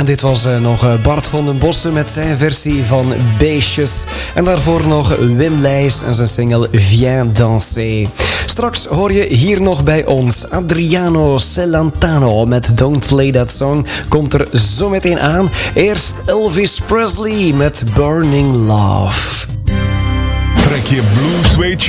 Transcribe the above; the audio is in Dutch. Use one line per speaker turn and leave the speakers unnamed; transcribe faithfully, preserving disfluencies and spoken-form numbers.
En dit was uh, nog uh, Bart van den Bossen met zijn versie van Beestjes. En daarvoor nog Wim Leijs en zijn single Viens danser. Straks hoor je hier nog bij ons Adriano Celentano met Don't Play That Song. Komt er zo meteen aan. Eerst Elvis Presley met Burning Love.
Trek je blue suede